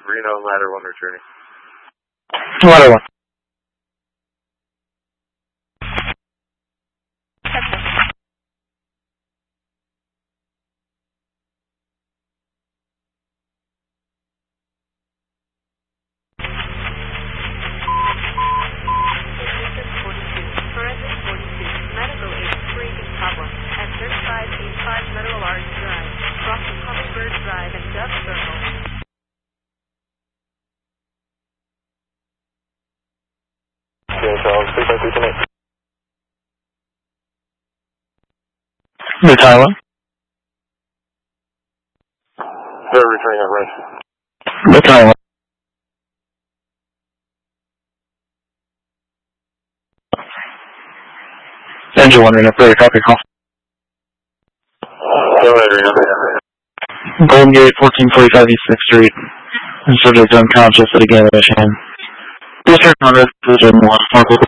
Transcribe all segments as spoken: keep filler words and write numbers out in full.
Reno, ladder one returning. Ladder one. The Tyler. They're returning at right. The Tyler. Engine one, Reno, further copy call. Go ahead, Reno. Golden Gate, fourteen forty-five East sixth Street. Subject unconscious at a examination. Return on this position one.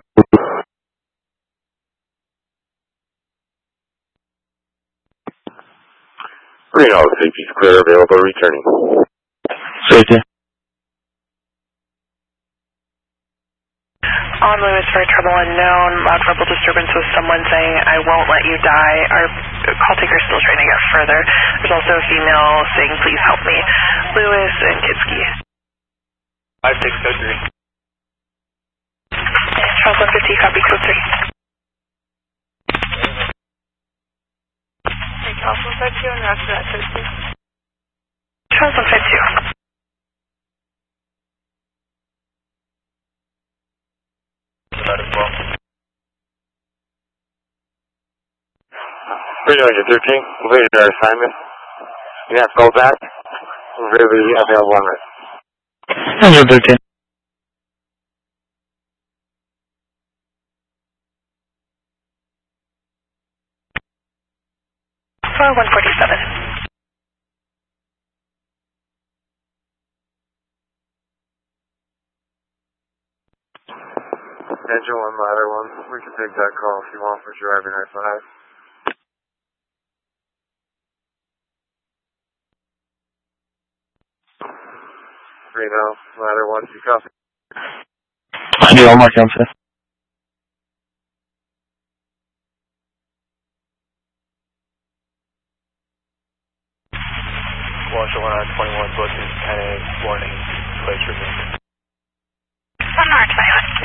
Reno, safety's clear, available, returning. Safety. On Lewis for trouble unknown, loud verbal disturbance with someone saying, I won't let you die. Our call taker is still trying to get further. There's also a female saying, please help me. Lewis and Kitski. five six oh three. Charles one fifty, copy code three. Charles one fifty and after that code two. Charles one fifty. Reno, you're thirteen. Completed our assignment. You have to go back. Really available on it. Engine thirteen. Floor one forty-seven. Engine one, ladder one. We can take that call if you want for driving our five. Reno, ladder one, you copy? I do, I'll mark you on fifth. Launch one on twenty-one, Bluetooth ten A, warning, place resumed. One more, twenty-one.